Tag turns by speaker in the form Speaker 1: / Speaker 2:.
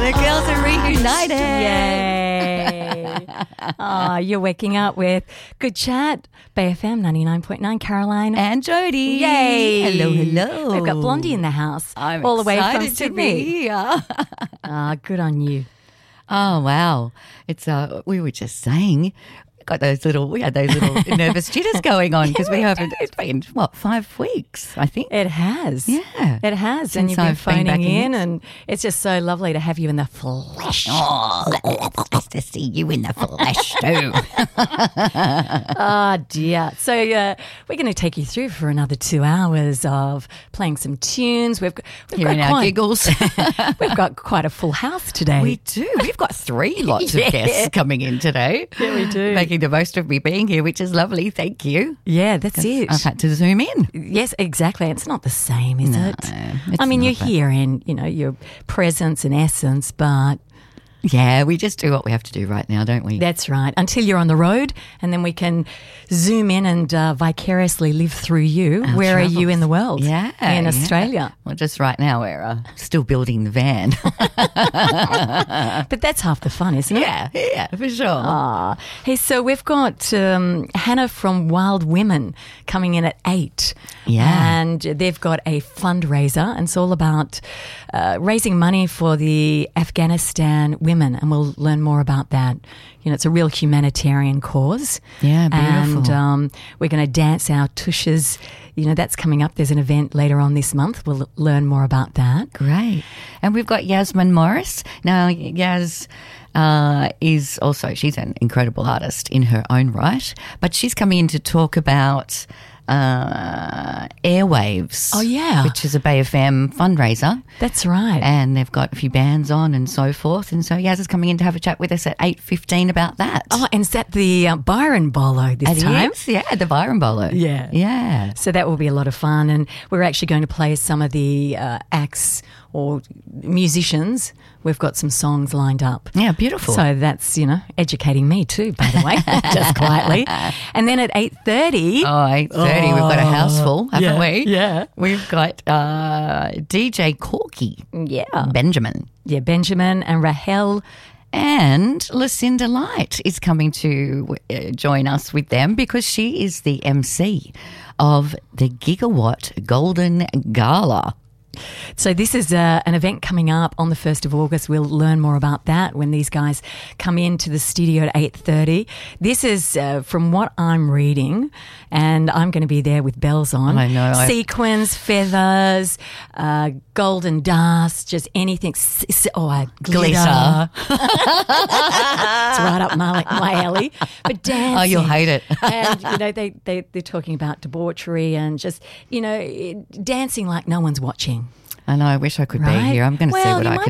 Speaker 1: The girls are reunited.
Speaker 2: Yay. Oh, you're waking up with Good Chat, BFM 99.9, Caroline.
Speaker 1: And Jody.
Speaker 2: Yay.
Speaker 1: Hello, hello.
Speaker 2: We've got Blondie in the house.
Speaker 1: I'm
Speaker 2: all the way from
Speaker 1: excited to
Speaker 2: Sydney.
Speaker 1: be here.
Speaker 2: Good on you.
Speaker 1: Oh, wow. It's we were just saying we had those little nervous jitters going on because it's been 5 weeks, I think.
Speaker 2: It has.
Speaker 1: Yeah.
Speaker 2: It has. And you've been phoning in and it's just so lovely to have you in the flesh.
Speaker 1: Oh, it's nice to see you in the flesh too.
Speaker 2: Oh, dear. So we're going to take you through for another 2 hours of playing some tunes. We've
Speaker 1: Hearing
Speaker 2: got
Speaker 1: our giggles.
Speaker 2: We've got quite a full house today.
Speaker 1: We do. We've got 3 lots of guests coming in today.
Speaker 2: Yeah, we do.
Speaker 1: Making the most of me being here, which is lovely. Thank you.
Speaker 2: Yeah, that's it.
Speaker 1: I've had to zoom in.
Speaker 2: Yes, exactly. It's not the same, is it?
Speaker 1: it's
Speaker 2: I mean,
Speaker 1: not,
Speaker 2: you're here in, your presence and essence, but...
Speaker 1: Yeah, we just do what we have to do right now, don't we?
Speaker 2: That's right. Until you're on the road, and then we can zoom in and vicariously live through you.
Speaker 1: Our
Speaker 2: Where
Speaker 1: travels.
Speaker 2: are you in the world?
Speaker 1: Yeah.
Speaker 2: In Australia.
Speaker 1: Well, just right now we're still building the van.
Speaker 2: But that's half the fun, isn't it?
Speaker 1: Yeah, for sure.
Speaker 2: Ah, hey, so we've got Hannah from Wild Women coming in at 8.
Speaker 1: Yeah.
Speaker 2: And they've got a fundraiser, and it's all about raising money for the Afghanistan women, and we'll learn more about that. It's a real humanitarian cause.
Speaker 1: Yeah, beautiful.
Speaker 2: And we're going to dance our tushes. That's coming up. There's an event later on this month. We'll learn more about that.
Speaker 1: Great. And we've got Yasmin Morris. Now, Yas is also, she's an incredible artist in her own right, but she's coming in to talk about Airwaves.
Speaker 2: Oh, yeah.
Speaker 1: Which is a Bay FM fundraiser.
Speaker 2: That's right.
Speaker 1: And they've got a few bands on and so forth. And so Yaz is coming in to have a chat with us at 8:15 about that.
Speaker 2: Oh, and is that the Byron Bolo this time?
Speaker 1: Yeah, the Byron Bolo.
Speaker 2: Yeah.
Speaker 1: Yeah.
Speaker 2: So that will be a lot of fun. And we're actually going to play some of the acts or musicians. We've got some songs lined up.
Speaker 1: Yeah, beautiful.
Speaker 2: So that's, educating me too, by the way, just quietly. And then at 8:30...
Speaker 1: 8:30, we've got a house full, haven't we?
Speaker 2: Yeah.
Speaker 1: We've got DJ Corky.
Speaker 2: Yeah.
Speaker 1: Benjamin.
Speaker 2: Yeah, Benjamin and Rahel.
Speaker 1: And Lucinda Light is coming to join us with them because she is the MC of the Gigawatt Golden Gala.
Speaker 2: So this is an event coming up on the 1st of August. We'll learn more about that when these guys come into the studio at 8:30. This is from what I'm reading, and I'm going to be there with bells on.
Speaker 1: I know.
Speaker 2: Sequins, feathers, golden dust, just anything. Glitter. It's right up my alley. But dancing.
Speaker 1: Oh, you'll hate it.
Speaker 2: And, they're talking about debauchery and just, dancing like no one's watching.
Speaker 1: I know. I wish I could
Speaker 2: Right?
Speaker 1: be here. I'm going to see what I can